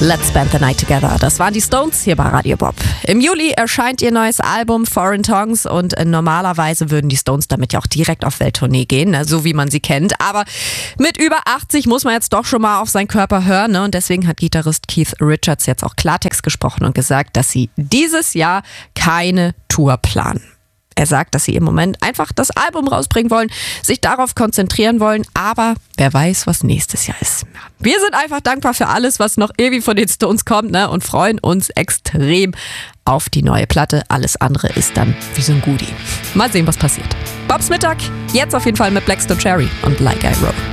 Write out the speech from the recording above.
Let's Spend the Night Together. Das waren die Stones hier bei Radio Bob. Im Juli erscheint ihr neues Album Foreign Tongues und normalerweise würden die Stones damit ja auch direkt auf Welttournee gehen, so wie man sie kennt. Aber mit über 80 muss man jetzt doch schon mal auf seinen Körper hören, ne? Und deswegen hat Gitarrist Keith Richards jetzt auch Klartext gesprochen und gesagt, dass sie dieses Jahr keine Tour planen. Er sagt, dass sie im Moment einfach das Album rausbringen wollen, sich darauf konzentrieren wollen, aber wer weiß, was nächstes Jahr ist. Wir sind einfach dankbar für alles, was noch irgendwie von den Stones kommt, ne, und freuen uns extrem auf die neue Platte. Alles andere ist dann wie so ein Goodie. Mal sehen, was passiert. Bobs Mittag, jetzt auf jeden Fall mit Blackstone Cherry und Like I Wrote.